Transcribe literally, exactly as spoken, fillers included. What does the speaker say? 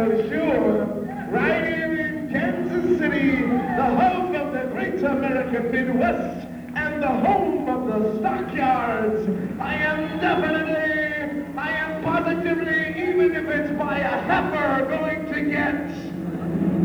for sure. Right here in Kansas City, the home of the great American Midwest and the home of the stockyards. I am definitely, I am positively, even if it's by a heifer, going to get